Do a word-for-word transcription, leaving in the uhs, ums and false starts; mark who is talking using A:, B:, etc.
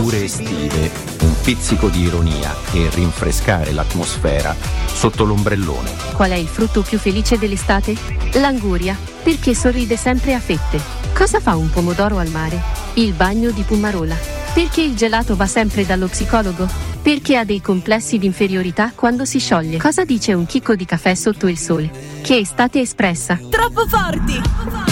A: temperature estive, un pizzico di ironia e rinfrescare l'atmosfera sotto l'ombrellone.
B: Qual è il frutto più felice dell'estate? L'anguria, perché sorride sempre a fette. Cosa fa un pomodoro al mare? Il bagno di Pumarola. Perché il gelato va sempre dallo psicologo? Perché ha dei complessi di inferiorità quando si scioglie. Cosa dice un chicco di caffè sotto il sole? Che estate espressa.
C: Troppo forti!